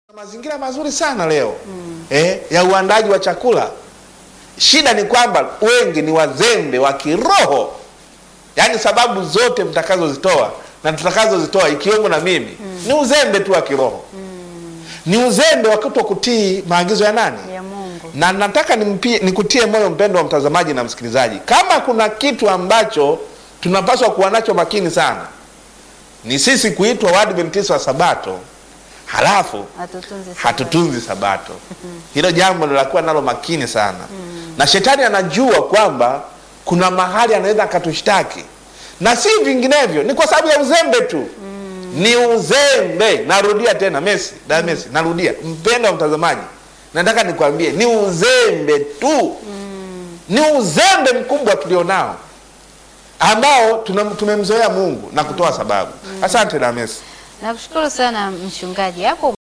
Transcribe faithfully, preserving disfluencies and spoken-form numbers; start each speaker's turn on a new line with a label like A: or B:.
A: Mazingira mazuri sana leo mm. eh, ya uandaji wa chakula. Shida ni kwamba wengi ni wazembe wa kiroho. Yaani sababu zote mtakazozitoa na tutakazozitoa ikiwemo na mimi mm. ni uzembe tu wa kiroho mm. ni uzembe wa kutokutii maagizo ya nani?
B: Ya Mungu.
A: Na nataka nimpie, nikutie moyo mpendo wa mtazamaji na msikilizaji, kama kuna kitu ambacho tunapaswa kuwa nacho makini sana, ni sisi kuitwa Waadventista wa Sabato halafu
B: hatutunzi sabato,
A: hatutunzi sabato. Hilo jambo linakuwa nalo makini sana mm. na shetani anajua kwamba kuna mahali anaweza akatushtaki, na si vinginevyo, ni kwa sababu ya uzembe tu mm. ni uzembe. Narudia tena Messi, da Messi, narudia mpendo wa mtazamaji, nataka nikwambie ni uzembe tu mm. ni uzembe mkubwa tulionao ambao tumemzoea Mungu na kutoa sababu mm. Asante da Messi.
B: Nakushukuru sana mchungaji. Hapo